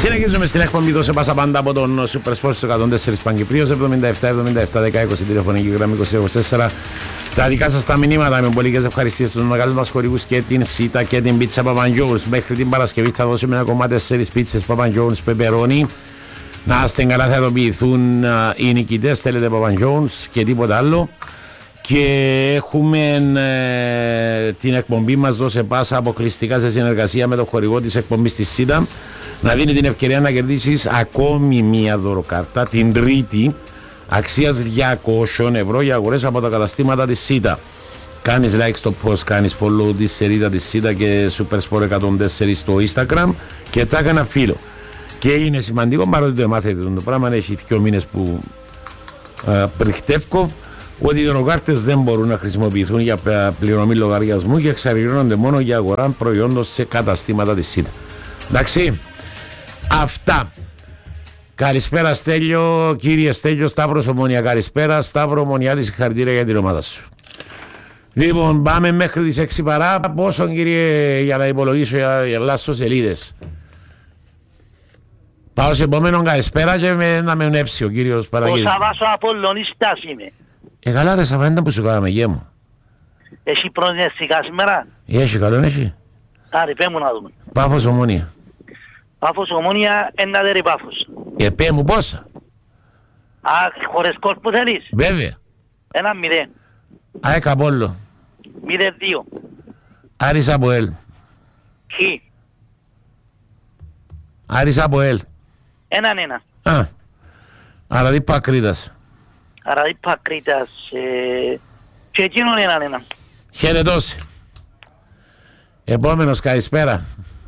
Συνεχίζουμε στην εκπομπή «Δώσε πάσα πάντα» από τον Super Sports 104 Παγκυπρίου 77-77-10-20 τηλεφωνική γραμμή 24. Τα δικά σας τα μηνύματα με πολλές ευχαριστίες στους μεγάλους μας χορηγούς και την Σίτα και την πίτσα Παπαντζόουνς. Μέχρι την Παρασκευή θα δώσουμε ένα κομμάτι 4 πίτσες Παπαντζόουνς πεπερώνι. Να είστε καλά, θα ειδοποιηθούν οι νικητές, θέλετε Παπαντζόουνς και τίποτα άλλο. Και έχουμε την εκπομπή μας «Δώσε πάσα» αποκλειστικά σε συνεργασία με τον χορηγό της εκπομπής της Σίτα. Να δίνει την ευκαιρία να κερδίσεις ακόμη μία δωροκάρτα την Τρίτη αξίας 200 ευρώ για αγορές από τα καταστήματα της ΣΥΤΑ. Κάνεις like στο post, κάνεις follow τη σελίδα της ΣΥΤΑ και Supersport 104 στο Instagram και τάγα ένα φίλο. Και είναι σημαντικό, παρότι το μάθετε το πράγμα, έχει 2 μήνες που πριχτεύκω, ότι οι δωροκάρτες δεν μπορούν να χρησιμοποιηθούν για πληρωμή λογαριασμού και εξαρτώνται μόνο για αγορά προϊόντων σε καταστήματα της ΣΥΤΑ. Εντάξει. Αυτά. Καλησπέρα Στέλιο, κύριε Στέλιο, Σταύρος Ομόνια. Καλησπέρα Σταύρο Ομονιάτη, συγχαρητήρια για την ομάδα σου. Λοιπόν, πάμε μέχρι τις 6 παρά. Πόσο, κύριε, για να υπολογίσω για λάστο σελίδες? Πάω σε επόμενο καλησπέρα και να με ουνέψει ο κύριος Παραγγέλης. Ο Σαββάσο Απολλωνιστάς είμαι. Καλά ρε Σαββέντα που σου κάναμε γε μου. Έχει προγνωστικά σήμερα? Έχει, καλό έχει. Άρη, πέ μου να δούμε. Πάφος Ομόνια. Πάφος Ομόνια, ένα δέρι Πάφος. Πέ μου πόσα? Χωρίς σκορ που θέλεις? Βέβαια. 1-0. ΑΕΚ Απόλλω. 0-2. Άρης Αποέλ. Χ. Άρης Αποέλ. 1-1. Αραδί Πακρίτας. Αραδί Πακρίτας. Και εκείνον 1-1. Χαιρετός. Επόμενος, καλησπέρα.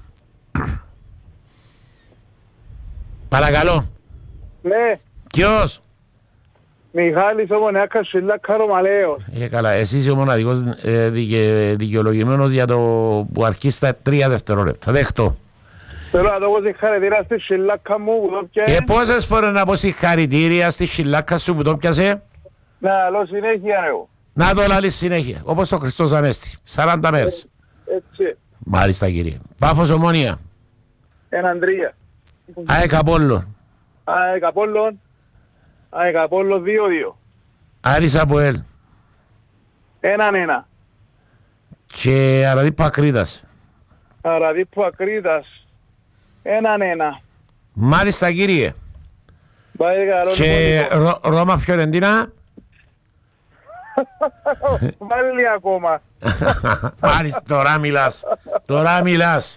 Παρακαλώ. Ναι. Ποιος? Μιχάλης Ομονιάκας Σιλάκα Ρωμαλαίος. Καλά, εσύ είσαι ο μοναδικός δικαιολογημένος για το που αρχίσει στα 3 δευτερόλεπτα. Δέχτω. Θέλω να το πω συγχαρητήρια στη Σιλάκα μου που το πιάνε. Πόσες φορές να πω συγχαρητήρια στη Σιλάκα σου που το πιάσε? Να λέω συνέχεια εγώ. Να το λάλεις συνέχεια, όπως το Χριστός Ανέστη. 40 μέρες. Έτσι. Μάλιστα κύριε. Πάφος Ομόνια. 1-3. ΑΕΚ Απόλλων. ΑΕΚ Απόλλων. ΑΕΚ Απόλλων 2-2. Άρης Αποέλ. 1-1. Και Αραδί Πακρίτας. Αραδί Πακρίτας. 1-1. Μάλιστα κύριε. Πάει καλό. Και Ρώμα Φιωρεντίνα. Πάλι ακόμα. Μάλιστα, τώρα μιλάς.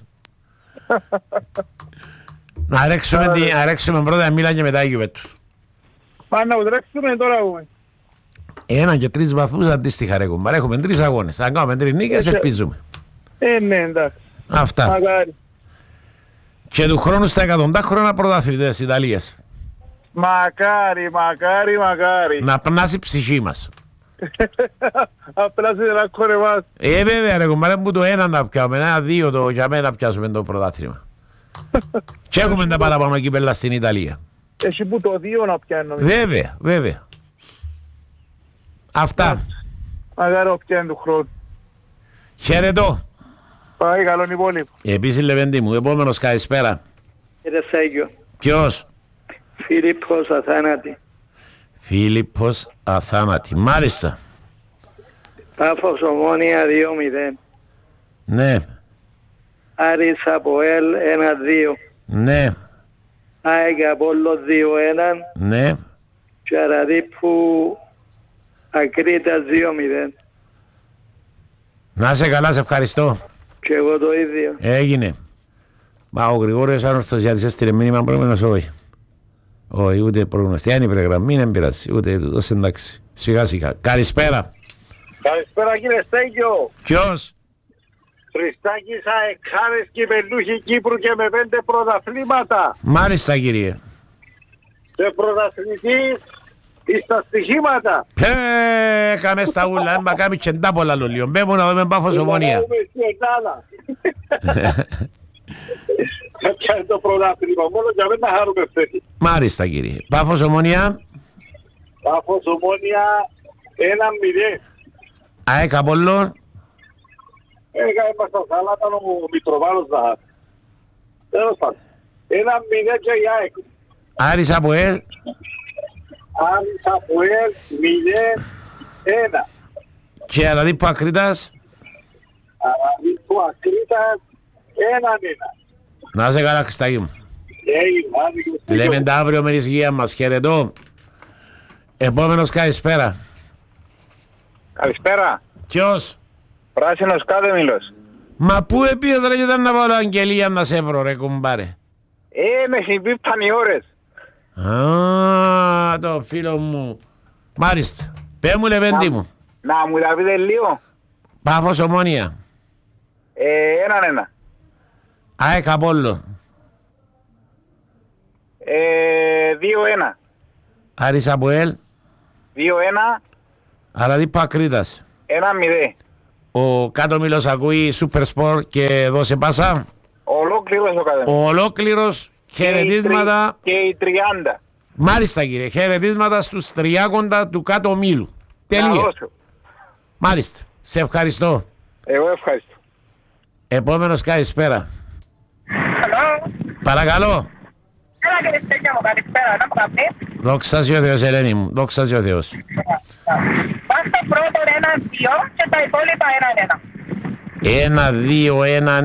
Να ρέξουμε πρώτα Μίλαν και μετά Γιουβέντους. Πάμε να τρέξουμε τώρα πούμε. 1 και 3 βαθμούς αντίστοιχα ρε κουμπάρ. Έχουμε 3 αγώνες. Αν κάνουμε 3 νίκες ελπίζουμε. Ναι, εντάξει. Αυτά. Μακάρι. Και του χρόνου στα 100 χρόνια πρωταθλητές Ιταλίας. Μακάρι. Να πνάσει η ψυχή μας. Απλά σε ένα κορεμάς. Βέβαια ρε κουμπάρ, που το 1 να πιάμε, 1-2 το για μένα να πιάσουμε το πρωτάθλημα. Και έχουμε τα παραπάνω κύπελλα στην Ιταλία. Έχει που το 2 να πιάνω. Βέβαια. Αυτά. Μακάρι πιάνει του χρόνου. Χαιρετώ. Πάει καλόν υπόλοιπο. Επίσης Λεβέντη μου, επόμενος καλησπέρα. Κύριε Σέγγιο. Ποιος? Φίλιππος Αθάνατη. Φίλιππος Αθάνατη. Μάλιστα. Πάφος Ομόνια 2-0. Ναι. Άρης Αποέλ 1-2. Ναι. ΑΕΚ Απόλλων 2-1. Ναι. Και Αραδίππου Ακρίτας 2-0. Να είσαι καλά, σε ευχαριστώ. Και εγώ το ίδιο. Έγινε. Μα ο Γρηγόριος Ανορθωσιάτης έστειλε μήνυμα προηγούμενος όχι. Όχι, ούτε προγνωστή. Αν είπε γραμμή, δεν πειράζει. Ούτε τούτος εντάξει. Σιγά σιγά. Καλησπέρα. Καλησπέρα κύριε Στέγιο. Ποιος? Χριστάκης αεκάρες κυπελλούχοι Κύπρου και με 5 πρωταθλήματα. Μάλιστα κύριε. Και πρωταθλητής στα στοιχήματα. Κάμε στα ούλα, μα κάμε και εντά πολλά λολίων. Πέ μου να δούμε Πάφος Ομόνια. Ποια είναι το πρωτάθλημα, μόνο για μένα χαρούμε φέτος. Μάλιστα κύριε. Πάφος Ομόνια. Πάφος Ομόνια 1-0. ΑΕΚ Απόλλων. Έκαμε μας τα σαλάτα ο Μητροβάλλος να... Τέλος πάντων. 1-0 και η ΑΕΚ. Άρης Αποέλ. Άρης Αποέλ 0-1. Και Αραδίππο Ακρίτας. Αραδίππο Ακρίτας 1-1. Να είσαι καλά, Χριστάκη μου. Λέμε τα αύριο με υγεία μας. Χαιρετώ. Επόμενος καλησπέρα. Καλησπέρα. Ποιος? Πράσινος Κάδεμιλος. Μα πού επίες ρε, ήταν να βάλω αγγελία να σε βρω ρε κουμπάρε. Με συμπίπταν οι ώρες. Α, το φίλο μου. Μάλιστα. Πες μου λεβέντη μου. Να μου τα πείτε λίγο. Πάφος Ομόνια. 1-1. ΑΕΚ Απόλλων. 2-1. Άρης Αποέλ. 2-1. Αραδίππο Ακρίτας. 1-0. Ο Κάτω Μήλος ακούει Super Sport και δώσε πάσα. Ολόκληρος ο Κάδεμιλος. Ο ολόκληρος χαιρετίσματα. Και οι 30. Μάλιστα κύριε, χαιρετίσματα στους τριάκοντα του Κάτω Μήλου. Τελεία. Μάλιστα. Σε ευχαριστώ. Εγώ ευχαριστώ. Επόμενος καλησπέρα. Hello. Παρακαλώ. Έλα κύριε Στέκια μου, καλησπέρα, να μου καπνείς. Δόξα ο Θεός, Ελένη μου. Δόξα ο Θεός. Πας στο πρώτο 1-2 και τα υπόλοιπα 1-1. 1-2,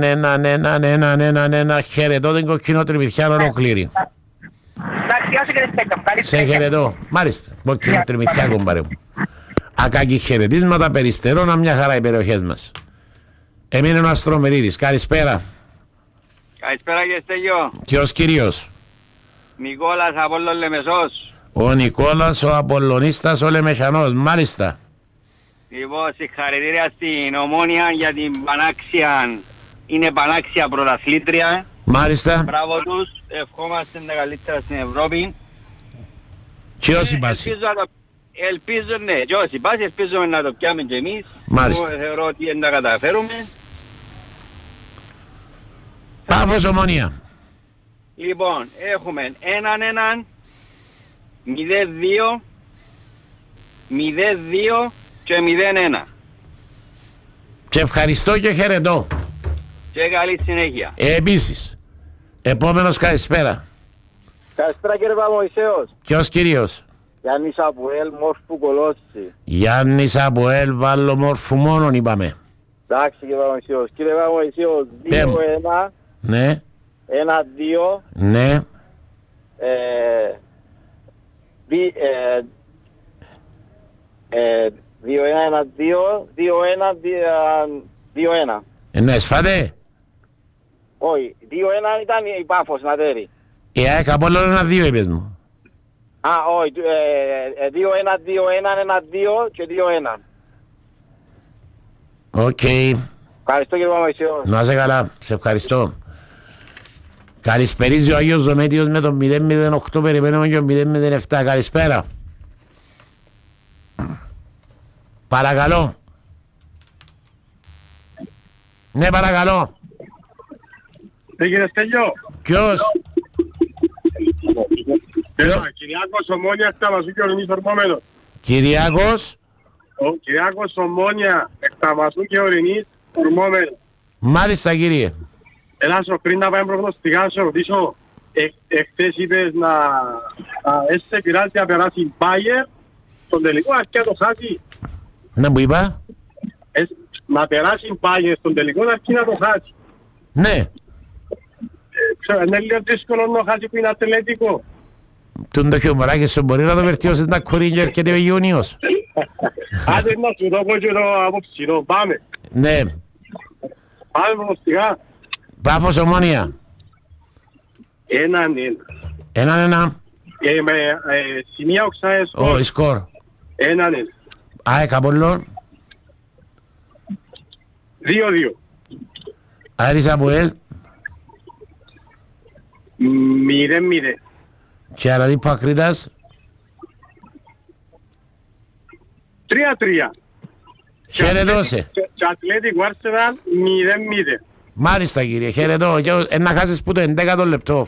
1-1. Χαιρετώ την κοκκινότριμηθιά ολόκληρη. Εντάξει, γεια σου κύριε Στέκια μου, καλή Σε συνέχεια. χαιρετώ. Μάλιστα. Κοκκινότριμηθιά κομπάρε μου. Ακάκι χαιρετίσματα, περιστερώνα, μια χαρά οι περιοχές μας. Έμεινε ο Αστρομερίδης. Καλησπέρα. Καλησπέρα κύριε Στέγιο. Ποιος κυρίως? Νικόλας Απόλλων Λεμεσός. Ο Νικόλας, ο Απολλωνίστας, ο Λεμεσανός. Μάλιστα. Λοιπόν, συγχαρητήρια στην Ομόνια για την πανάξια, είναι πανάξια πρωταθλήτρια. Μάλιστα. Μπράβο τους, ευχόμαστε τα καλύτερα στην Ευρώπη. Και όσοι πάσει. Ελπίζω, ναι, και όσοι πάσει, ελπίζουμε να το πιάμε και εμείς. Μάλιστα. Εγώ θεωρώ ότι δεν τα καταφέρουμε. Πάφος Ομόνια. Λοιπόν, έχουμε 1-1, 0-2, 0-2 και 0-1. Και ευχαριστώ και χαιρετώ. Και καλή συνέχεια. Επίσης. Επόμενος καλησπέρα. Καλησπέρα κύριε Παπαμωυσέος. Ποιος κυρίως? Γιάννης Αποέλ, Μόρφου Κολόσση. Γιάννης Αποέλ, βάλω μόρφου μόνον είπαμε. Εντάξει κύριε Παπαμωυσέος. Κύριε Παπαμωυσέος, Πέμ. 2-1, Ναι, 1-2, ναι. 2-1, 2-1. Ναι, σφάτε. Όχι, 2-1 ήταν η Πάφος να τέρει. Η ΑΕΚ Απόλλων 1-2 είπες μου. Όχι, 2-1, 2-1, 1-2 και 2-1. Οκ. Ευχαριστώ κύριε Παπαμωυσέος. Να είσαι καλά. Σε ευχαριστώ. Καλησπερίζει ο Άγιος Ζωμέτιος με τον 008. Περιμένουμε και τον 007. Καλησπέρα. Παρακαλώ. Ναι, παρακαλώ. Κύριε Στέλιο. Ποιος? Κυριάκος Ομόνια, Εκταμασού και Ορεινής ορμόμενος. Κυριάκος. Ο Κυριάκος Ομόνια, Εκταμασού και Ορεινής ορμόμενος. Μάλιστα κύριε. Έλα σου πριν να πάμε προγνωστικά, σε ρωτήσω, εχθές είπες να έστε πειράζει να περάσει η Μπάγερ, στον τελικό αρκεί να το χάσει. Ναι, που είπα. Να περάσει η Μπάγερ, στον τελικό αρκεί να το χάσει. Ναι. Ξέρω, είναι λίγο δύσκολο να χάσει που είναι ατελέτικο. Τον το χιουμοράκι σου μπορεί να το βελτιώσει τα κορίνια και ο Ιούνιος. Άντε να σου το πω και το απόψινο, πάμε. Ναι. Πάμε προγνωστικά. Πάφος Ομόνια. 1-1. 1-1. Με σημεία οξάες σκορ. Ο σκορ. 1-1. ΑΕΚ Απόλλων. 2-2. Άρης Αποέλ. 0-0. Και Αραδίππο Ακρίτας. 3-3. Χαιρετώσε. Και Ατλέτικο Άρσεναλ 0-0. Μάλιστα κύριε, χαιρετώ. Και να χάσεις που το 11ο λεπτό.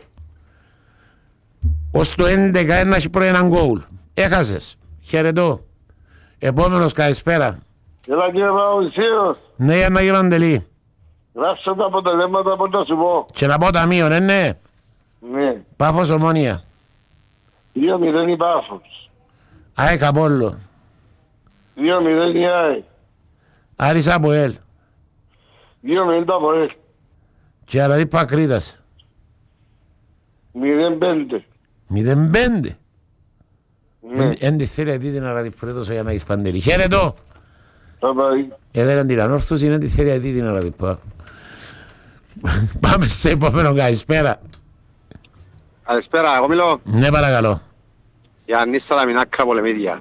Ως το 11 ένα έχει πρώτο έναν γκόουλ. Έχασες. Χαιρετώ. Επόμενος καλησπέρα. Έλα κύριε Παπαμωυσέος, Ναι, για να γίνει Παντελή. γράψε τα αποτελέσματα από να σου πω. Και να πω ταμείο, ναι. Ναι. Πάφος Ομόνια. 2-0 η Πάφος. ΑΕΚ Απόλλων. 2-0 η ΑΕΚ. Άρης Αποέλ. 2-0 το Αποέλ. Και Αραδίππο Ακρίτας. 0-5. 0-5. Ναι. Εν τη θέλει αιτή την Αραδίππο έδωσε για να έχεις Παντελή. Χαίρετο. Πάει. Έδεραν την ανόρθωση, είναι τη θέλει αιτή την Αραδίππο. Πάμε σε επόμενο, καλησπέρα. Καλησπέρα, εγώ μιλώ. Ναι, παρακαλώ. Γιάννης Σαλαμινάκρα Πολεμίδια.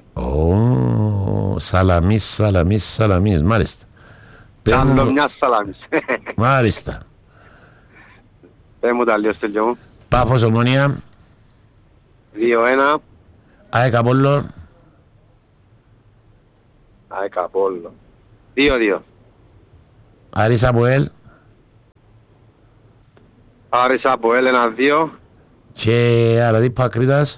Σαλαμής, μάλιστα. Κάνω μια Σαλαμής. Μάλιστα. Πες μου τα λίγο στέλιο μου. Πάφος Ομόνια. 2-1. ΑΕΚ Απόλλων. ΑΕΚ Απόλλων. 2-2. Άρης Αποέλ. Άρης Αποέλ 1-2. Και Αραδίππο Ακρίτας.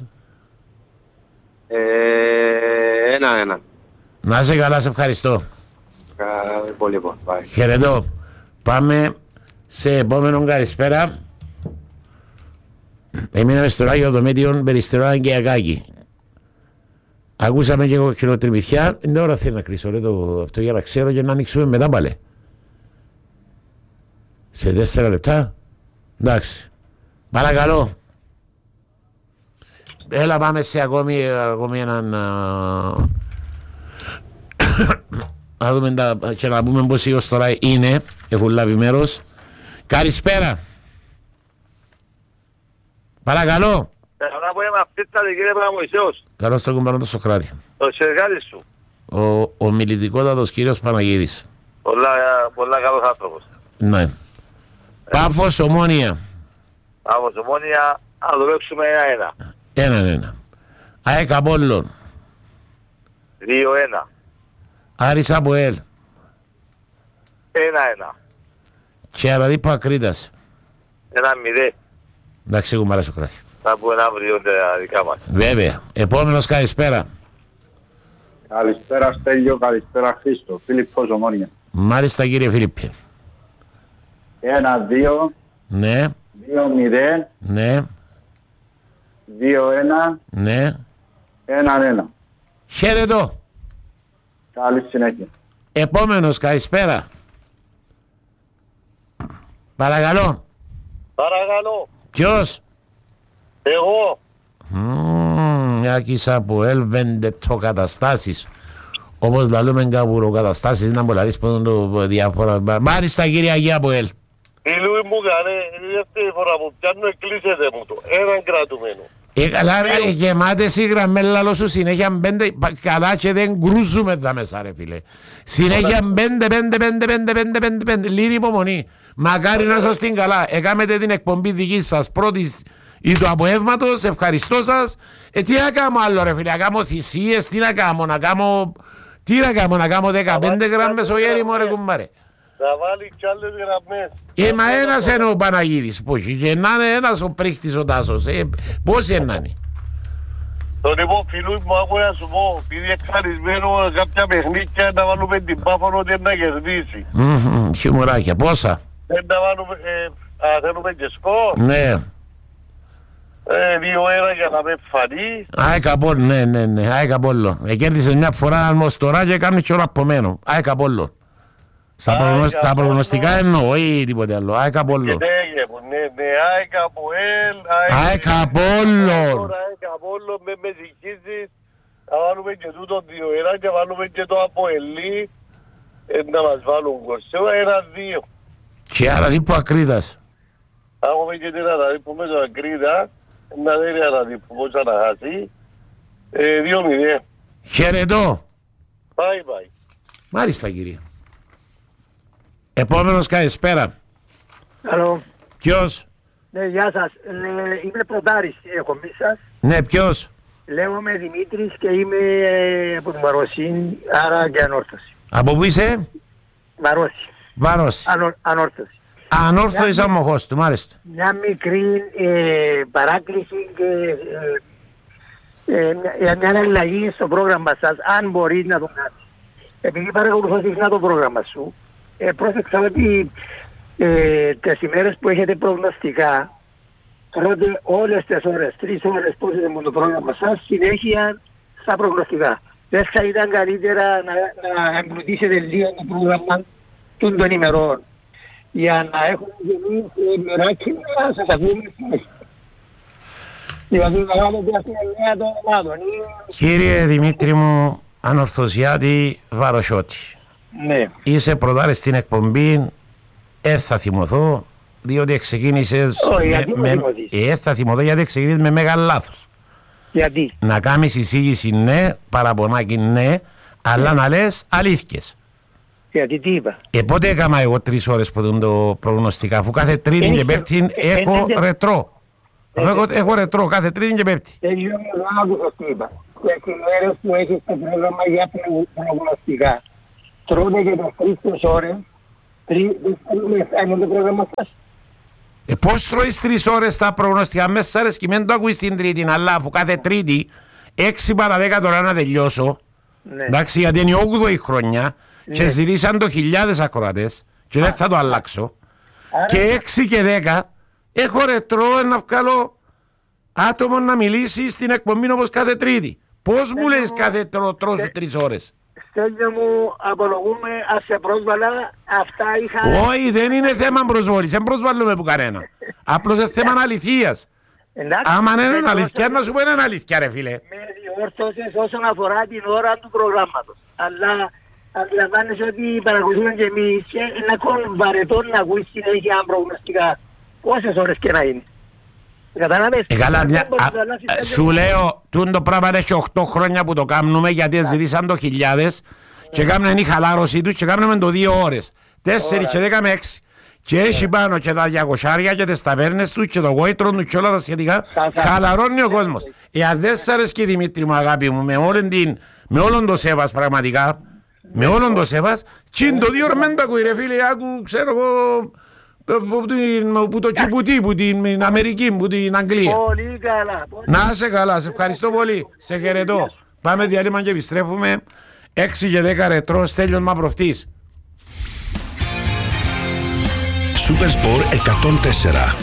1-1. Να είσαι καλά, σε ευχαριστώ. Πολύ bon. Bye. Χαιρετώ. Πάμε σε επόμενο, καλησπέρα. Έμειναμε στο Άγιο Δομέτιον Περιστερό και Ακάκη. Ακούσαμε και εγώ χειροτριμηθιά. Είναι ώρα θέλει να κλείσω αυτό για να ξέρω και να ανοίξουμε μετά πάλι. Σε 4 λεπτά. Εντάξει. Παρακαλώ. Έλα πάμε σε ακόμη έναν... Να δούμε και να πούμε πως ως τώρα είναι. Έχουν λάβει μέρος. Καλησπέρα. Παρακαλώ. Καλά που είμαι αυτήτσατε κύριε Παπαμωυσέος. Καλώς το κουμπανό το Σοκράτη. Το συνεργάτη σου. Ο μιλητικότατος κύριος Παναγίδης. Πολλά καλός άνθρωπος. Ναι. Πάφος Ομόνια. Πάφος Ομόνια, να το παίξουμε 1-1. 1-1. ΑΕΚ Απόλλων. 2-1. Άρης Αποέλ. 1-1. Και Αραδίππο Ακρίτας. 1-0. Εντάξει, κουμπάρα Σοκράτη. Θα πούμε αύριο τα δικά μας. Βέβαια. Επόμενος, καλησπέρα. Καλησπέρα Στέλιο, καλησπέρα Χρήστο. Φίλιππος Ομόνια. Μάλιστα κύριε Φίλιππε. 1-2. Ναι. 2-0. Ναι. 2-1. Ναι. 1-1. Χαίρετο. Καλή συνέχεια. Επόμενος, καλησπέρα. Παρακαλώ. Παρακαλώ. Ποιος? Εγώ. Άκησα από ελβέντετο καταστάσεις. Όπως λαλούμε κάπου καταστάσεις να μπολαρείς πόντο διάφορα. Μάλιστα κύριε Αγία από ελ. Η Λούι μου κάνε, η δεύτερη φορά που πιάνω εκκλείσετε μου το. Έναν κρατουμένο. Καλά ρε, γεμάτες οι γραμμές λαλό σου συνέχεια 5, καλά και δεν κρούζουμε τα μέσα ρε φίλε. Συνέχεια 5, λίγη υπομονή. Μακάρι να σας την καλά. Έκαμετε την εκπομπή δική σας πρώτη ή του απογεύματος, ευχαριστώ σας. Τι να κάνω άλλο ρε φίλε, να κάνω θυσίες, τι να κάνω, να κάνω 15 γραμμές ο γέρι μου ρε κουμπάρε. Θα βάλει κι άλλες γραμμές. Μα ένας είναι ο Παναγίδης, πώς, και να είναι ένας ο πρίχτης ο Τάσος, πώς είναι να είναι. Τον λοιπόν φίλου μου άκου να σου πω, επειδή εξαρισμένο κάποια παιχνίδια να βάλουμε την Πάφωνο ότι να κερδίσει. Χιουμοράκια, πόσα? Δεν τα βάλουμε, θέλουμε και σκορ. Ναι. 2-1 για να με φανεί. ΑΕΚ Απόλλων, ναι, ΑΕΚ Απόλλων. Κέρδισες μια φορά μοστορά και κάνεις και όλα από μένω. ΑΕΚ Απόλλων. Στα προγνωστικά εννοώ, όχι τίποτε άλλο. ΑΕΚ Απόλλων. Ναι, ΑΕΚ Αποέλ. ΑΕΚ Απόλλων. ΑΕΚ Απόλλων με ζυγίζεις. Θα βάλουμε και τούτο 2-1 και βάλουμε και το Αποελί. Να μας βάλουν κορσέο 1-2. Και Αραδίππο Ακρίτας. Θα έχουμε και την Αραδίππο με το Ακρίτα. Να δει Αραδίππο πώς θα να χάσει. 2-0. Χαιρετώ. Bye. Μάλιστα κύριε. Επόμενος, καλησπέρα. Καλό. Ποιος? Ναι, γεια σας. Είμαι Πρωτάρης, έχω μέσα. Ναι, ποιος? Λέγομαι Δημήτρης και είμαι από την Βαροσή, άρα και ανόρθωση. Από πού είσαι? Βαρόση. Βαρόση. Ανόρθωση. Ανόρθωση αμοχώς του, μάλιστα. Μια μικρή παράκληση και μια αλλαγή στο πρόγραμμα σας, αν μπορείς να το κάνεις. Επειδή παρακολουθώ συχνά το πρόγραμμα σου, πρόσεξα ότι τις ημέρες που έχετε προγνωστικά, Τρώτε όλες τις ώρες, 3 ώρες πώς είναι το πρόγραμμα σας, συνέχεια στα προγνωστικά. Δεν θα ήταν καλύτερα να εμπλουτίσετε λίγο το πρόγραμμα των ημερών για να έχουμε εμείς μεράκι να σας ακούμε συνέχεια. Δηλαδή να κάνετε αυτή την νέα των ομάδων. Κύριε Δημήτρη μου, Ανορθωσιάτη Βαροσιώτη. Ναι. Είσαι πρωτάρες στην εκπομπή, θα θυμωθώ, διότι ξεκίνησες θα θυμωθώ γιατί ξεκίνησες με μεγάλο λάθος. Γιατί? Να κάνεις εισήγηση ναι, παραπονάκι ναι, αλλά να λες αλήθειες. Γιατί τι είπα? Πότε έκανα εγώ 3 ώρες που το προγνωστικά, αφού κάθε Τρίτη και Πέμπτη έχω ρετρό. Έχω ρετρό κάθε Τρίτη και Πέμπτη. Έτσι όμως άκουσες τι είπα. Και τις μέρες που έχεις το πρόγραμμα για προγνωστικά, τρώνε και τις 3 ώρες, είναι το πρόγραμμα σας. Πώς τρώεις 3 ώρες τα προγνωστικά μέσα αρες και μην το ακούεις την Τρίτη, αλλά αφού κάθε Τρίτη 6 παρα 10 τώρα να τελειώσω, εντάξει, γιατί είναι η 8η χρονιά και ζητήσαν το 1000 ακροατές και δεν θα το αλλάξω, και 6 και 10 έχω ρετρό να βγάλω άτομο να μιλήσει στην εκπομπή όπως κάθε Τρίτη. Πώς μου λες κάθε τρώσου 3 ώρες? Στέλιο μου, απολογούμε, ας σε πρόσβαλα, αυτά είχα... Όχι, δεν είναι θέμα προσβολής, δεν προσβάλλουμε που κανένα. Απλώς είναι θέμα αληθείας. Άμα είναι αλήθεια, να σου πω είναι αλήθεια ρε φίλε. Με διόρθωσες όσον αφορά την ώρα του προγράμματος. Αλλά αντιλαμβάνεσαι ότι παρακολουθούμε και εμείς και είναι ακόμα βαρετό να ακούεις συνέχεια προγνωστικά. Πόσες ώρες και να είναι. Κατάλαβες? Σου λέω, το πράγμα έχει 8 χρόνια που το κάνουμε γιατί ζητήσαν το 1000 και κάνουμε η χαλάρωση τους και κάνουμε το 2 ώρες. 4 και 10 με 6. Και έχει πάνω και τα 200 και τις ταβέρνες τους και το γόητρο τους και όλα τα σχετικά. Χαλαρώνει ο κόσμος. Αν δεν σ' αρέσει Δημήτρη μου αγάπη μου, με όλον το σέβας πραγματικά, με όλον το σέβας, και το 2 ώρες μεν τα ακούει ρε φίλε, άκου ξέρω εγώ... που το Τσιπουτί, που την Αμερική, που την Αγγλία. Πολύ καλά. Να είσαι καλά, σε ευχαριστώ πολύ. Σε χαιρετώ. Πάμε διάλειμμα και επιστρέφουμε. 6 και 10 ρετρό, Στέλιος Μαυροφτής. Supersport 104.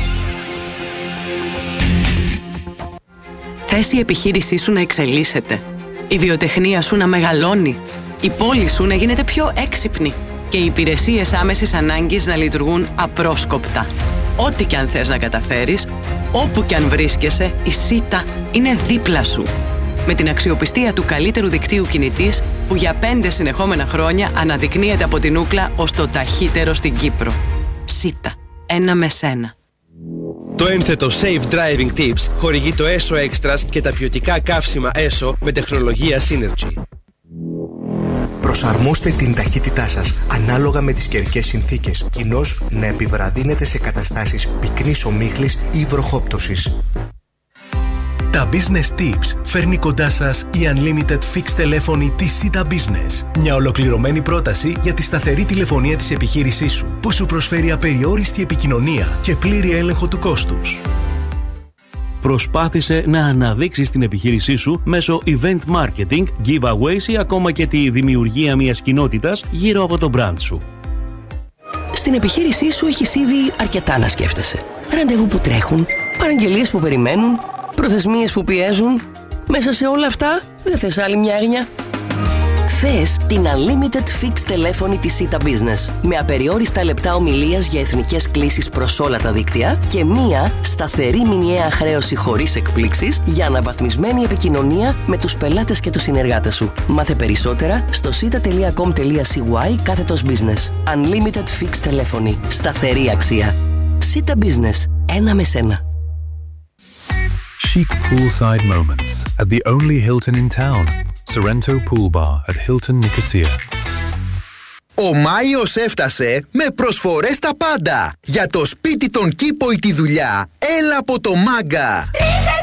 Θες η επιχείρησή σου να εξελίσσεται, η βιοτεχνία σου να μεγαλώνει, η πόλη σου να γίνεται πιο έξυπνη και οι υπηρεσίες άμεσης ανάγκης να λειτουργούν απρόσκοπτα. Ό,τι κι αν θες να καταφέρεις, όπου κι αν βρίσκεσαι, η ΣΥΤΑ είναι δίπλα σου. Με την αξιοπιστία του καλύτερου δικτύου κινητής που για 5 συνεχόμενα χρόνια αναδεικνύεται από την Ούκλα ως το ταχύτερο στην Κύπρο. ΣΥΤΑ. Ένα με σένα. Το ένθετο Safe Driving Tips χορηγεί το ESO Extras και τα ποιοτικά καύσιμα ESO με τεχνολογία Synergy. Προσαρμόστε την ταχύτητά σας ανάλογα με τις καιρικές συνθήκες, κοινώς να επιβραδύνετε σε καταστάσεις πυκνής ομίχλης ή βροχόπτωσης. Τα Business Tips φέρνει κοντά σας η Unlimited Fixed τηλέφωνη της Sita Business. Μια ολοκληρωμένη πρόταση για τη σταθερή τηλεφωνία της επιχείρησής σου, που σου προσφέρει απεριόριστη επικοινωνία και πλήρη έλεγχο του κόστους. Προσπάθησε να αναδείξεις την επιχείρησή σου μέσω event marketing, giveaways ή ακόμα και τη δημιουργία μιας κοινότητας γύρω από το brand σου. Στην επιχείρησή σου έχεις ήδη αρκετά να σκέφτεσαι. Ραντεβού που τρέχουν, παραγγελίες που περιμένουν, προθεσμίες που πιέζουν. Μέσα σε όλα αυτά δεν θες άλλη μια έγνοια? Θες την Unlimited Fixed τηλέφωνη της Sita Business με απεριόριστα λεπτά ομιλίας για εθνικές κλήσεις προς όλα τα δίκτυα και μία σταθερή μηνιαία χρέωση χωρίς εκπλήξεις για αναβαθμισμένη επικοινωνία με τους πελάτες και τους συνεργάτες σου. Μάθε περισσότερα στο sita.com.cy/business. Unlimited Fixed τηλέφωνη. Σταθερή αξία. Sita Business. Ένα με σένα. Chic poolside moments at the only Hilton in town. Sorrento Pool Bar at Hilton Nicosia. Ο Μάιος έφτασε με προσφορές στα πάντα. Για το σπίτι, τον κήπο ή τη δουλειά, έλα από το Μάγκα.